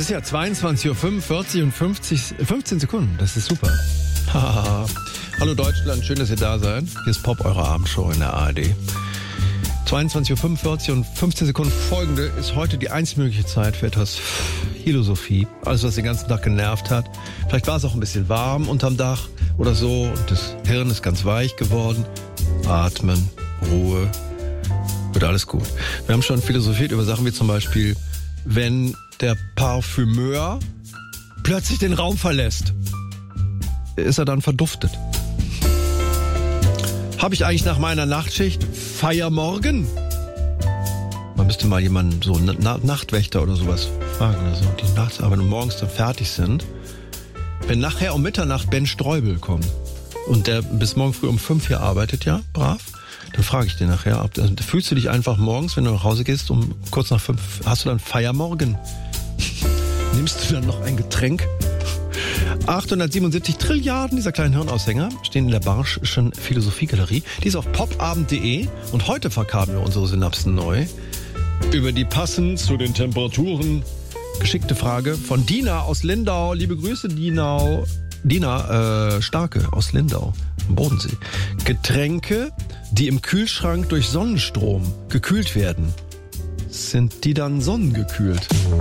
ist ja 22.45 Uhr und 15 Sekunden. Das ist super. Hallo Deutschland, schön, dass ihr da seid. Hier ist Pop, eure Abendshow in der ARD. 22.45 Uhr und 15 Sekunden folgende ist heute die einzig mögliche Zeit für etwas Philosophie. Alles, was den ganzen Tag genervt hat. Vielleicht war es auch ein bisschen warm unterm Dach oder so und das Hirn ist ganz weich geworden. Atmen, Ruhe, wird alles gut. Wir haben schon philosophiert über Sachen wie zum Beispiel, wenn der Parfümeur plötzlich den Raum verlässt, ist er dann verduftet. Habe ich eigentlich nach meiner Nachtschicht Feiermorgen? Man müsste mal jemanden, so Nachtwächter oder sowas fragen, also die nachts, aber morgens dann fertig sind. Wenn nachher um Mitternacht Ben Streubel kommt und der bis morgen früh um 5 hier arbeitet, ja, brav, dann frage ich den nachher, fühlst du dich einfach morgens, wenn du nach Hause gehst, um kurz nach 5, hast du dann Feiermorgen? Nimmst du dann noch ein Getränk? 877 Trilliarden dieser kleinen Hirnaushänger stehen in der Barsch'schen Philosophiegalerie. Die ist auf popabend.de und heute verkabeln wir unsere Synapsen neu. Über die passend zu den Temperaturen geschickte Frage von Dina aus Lindau. Liebe Grüße, Dina Starke aus Lindau am Bodensee. Getränke, die im Kühlschrank durch Sonnenstrom gekühlt werden, sind die dann sonnengekühlt?